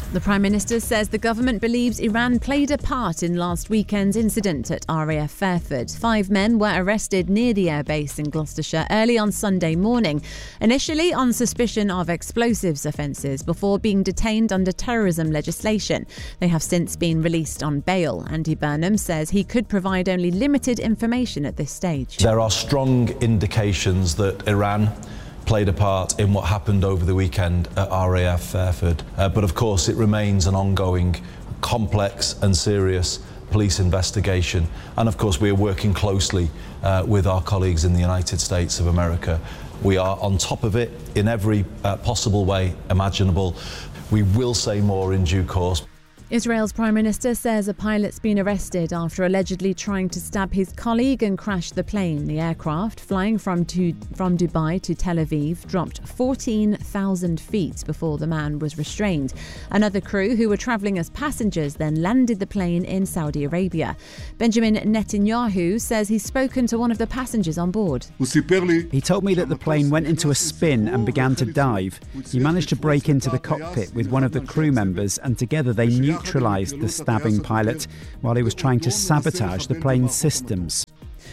The Prime Minister says the government believes Iran played a part in last weekend's incident at RAF Fairford. 5 men were arrested near the airbase in Gloucestershire early on Sunday morning, initially on suspicion of explosives offences before being detained under terrorism legislation. They have since been released on bail. Andy Burnham says he could provide only limited information at this stage. There are strong indications that Iran played a part in what happened over the weekend at RAF Fairford. But of course it remains an ongoing, complex and serious police investigation. And of course we are working closely with our colleagues in the United States of America. We are on top of it in every possible way imaginable. We will say more in due course. Israel's Prime Minister says a pilot's been arrested after allegedly trying to stab his colleague and crash the plane. The aircraft, flying from Dubai to Tel Aviv, dropped 14,000 feet before the man was restrained. Another crew who were travelling as passengers then landed the plane in Saudi Arabia. Benjamin Netanyahu says he's spoken to one of the passengers on board. He told me that the plane went into a spin and began to dive. He managed to break into the cockpit with one of the crew members, and together they neutralised the stabbing pilot while he was trying to sabotage the plane's systems.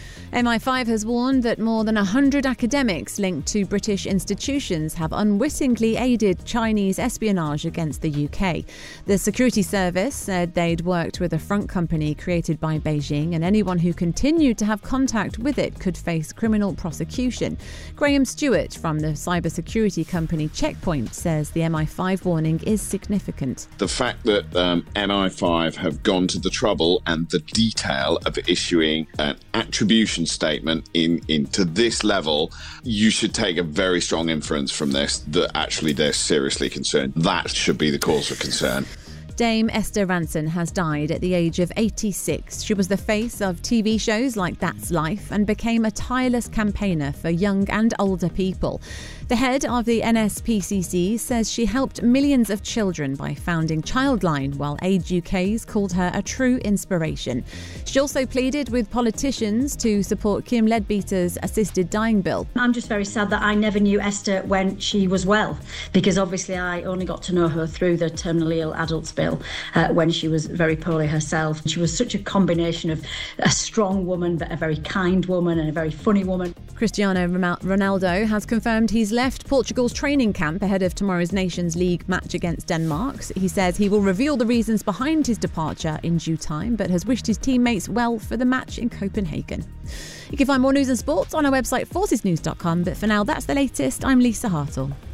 MI5 has warned that more than 100 academics linked to British institutions have unwittingly aided Chinese espionage against the UK. The security service said they'd worked with a front company created by Beijing, and anyone who continued to have contact with it could face criminal prosecution. Graham Stewart from the cybersecurity company Checkpoint says the MI5 warning is significant. The fact that MI5 have gone to the trouble and the detail of issuing an attribution statement into this level, you should take a very strong inference from this that actually they're seriously concerned. That should be the cause for concern. Dame Esther Rantzen has died at the age of 86. She was the face of TV shows like That's Life and became a tireless campaigner for young and older people. The head of the NSPCC says she helped millions of children by founding Childline, while Age UK's called her a true inspiration. She also pleaded with politicians to support Kim Leadbeater's assisted dying bill. I'm just very sad that I never knew Esther when she was well, because obviously I only got to know her through the terminally ill adults bill when she was very poorly herself. She was such a combination of a strong woman, but a very kind woman and a very funny woman. Cristiano Ronaldo has confirmed he's left Portugal's training camp ahead of tomorrow's Nations League match against Denmark. He says he will reveal the reasons behind his departure in due time, but has wished his teammates well for the match in Copenhagen. You can find more news and sports on our website forcesnews.com, but for now that's the latest. I'm Lisa Hartle.